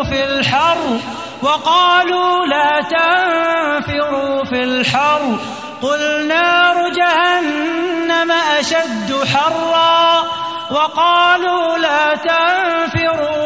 في الحر وقالوا لا تنفروا في الحر قل نار جهنم أشد حرا وقالوا لا تنفروا